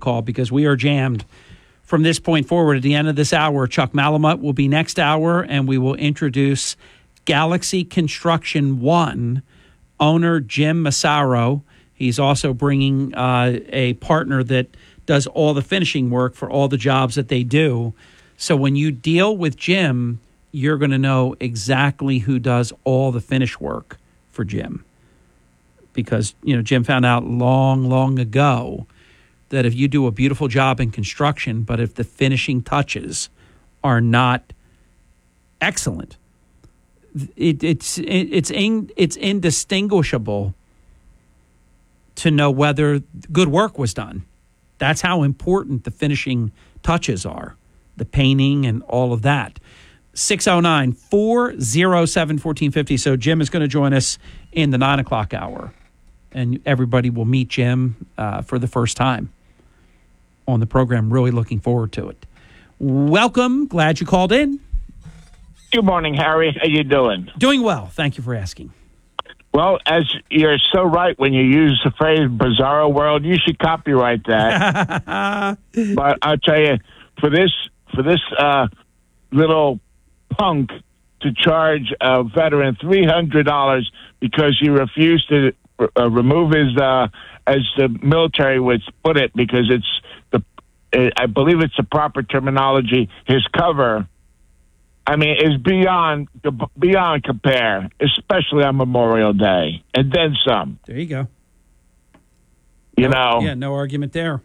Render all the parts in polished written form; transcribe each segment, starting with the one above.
call because we are jammed from this point forward. At the end of this hour, Chuck Malamut will be next hour, and we will introduce Galaxy Construction One owner Jim Massaro. He's also bringing a partner that does all the finishing work for all the jobs that they do. So when you deal with Jim, you're going to know exactly who does all the finish work for Jim. Because, Jim found out long ago that if you do a beautiful job in construction, but if the finishing touches are not excellent, it's indistinguishable to know whether good work was done. That's how important the finishing touches are, the painting and all of that. 609-407-1450. So Jim is going to join us in the 9 o'clock hour, and everybody will meet Jim for the first time on the program. Really looking forward to it. Welcome. Glad you called in. Good morning, Harry. How you doing? Doing well. Thank you for asking. Well, as you're so right when you use the phrase bizarro world, you should copyright that. But I'll tell you, for this little punk to charge a veteran $300 because he refused to remove his, as the military would put it, because I believe it's the proper terminology, his cover. I mean, is beyond compare, especially on Memorial Day, and then some. There you go. Yeah, no argument there.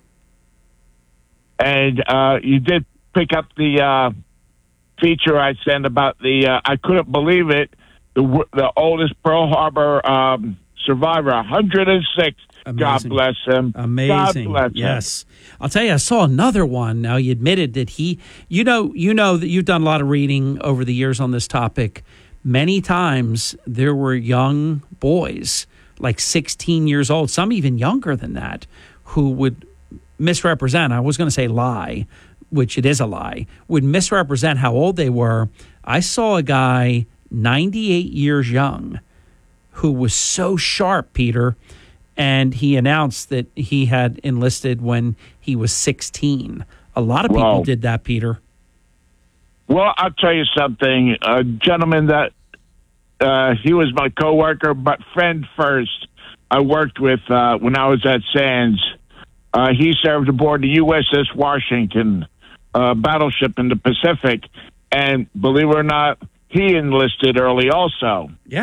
And you did pick up the feature I sent about the. I couldn't believe it. The oldest Pearl Harbor survivor, 106. Amazing. God bless him. Amazing. God bless him. Yes. I'll tell you, I saw another one. Now, he admitted that you know that you've done a lot of reading over the years on this topic. Many times there were young boys, like 16 years old, some even younger than that, who would misrepresent. I was going to say lie, which it is a lie, would misrepresent how old they were. I saw a guy 98 years young who was so sharp, Peter, and he announced that he had enlisted when he was 16. A lot of people did that, Peter. Well, I'll tell you something. A gentleman that he was my coworker, but friend first. I worked with when I was at Sands. He served aboard the USS Washington battleship in the Pacific, and believe it or not, he enlisted early also. Yeah.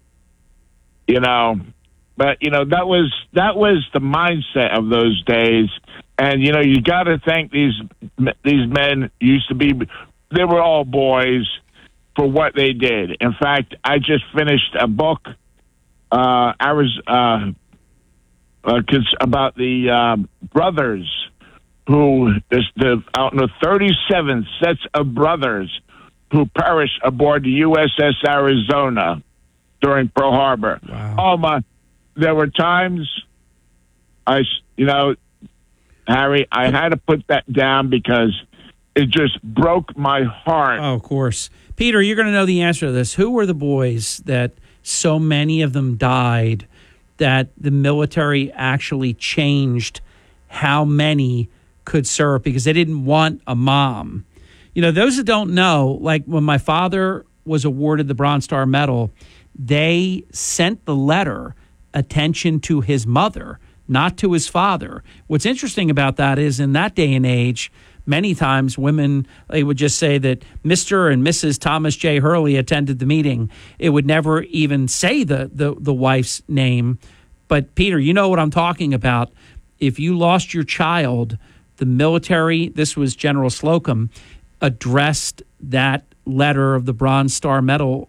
But that was the mindset of those days, and you got to thank these men used to be. They were all boys for what they did. In fact, I just finished a book. About the brothers who out in the 37 sets of brothers who perished aboard the USS Arizona during Pearl Harbor. Wow. There were times Harry, I had to put that down because it just broke my heart. Oh, of course. Peter, you're going to know the answer to this. Who were the boys that so many of them died that the military actually changed how many could serve because they didn't want a mom? Those that don't know, like when my father was awarded the Bronze Star Medal, they sent the letter attention to his mother, not to his father. What's interesting about that is in that day and age, many times women, they would just say that Mr. and Mrs. Thomas J. Hurley attended the meeting. It would never even say the wife's name. But Peter, you know what I'm talking about. If you lost your child, the military, this was General Slocum, addressed that letter of the Bronze Star Medal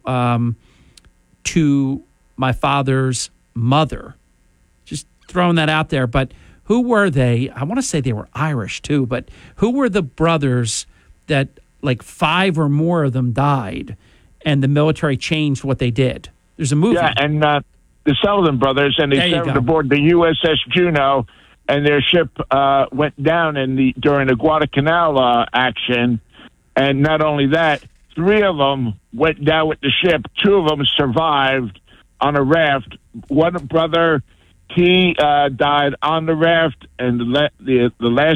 to my father's mother. Just throwing that out there. But who were they? I want to say they were Irish too, but who were the brothers that like 5 or more of them died and the military changed what they did? There's a movie. Yeah, and the Sullivan brothers, and they served aboard the USS Juneau, and their ship went down during the Guadalcanal action. And not only that, 3 of them went down with the ship. 2 of them survived on a raft. One brother, he died on the raft, and the last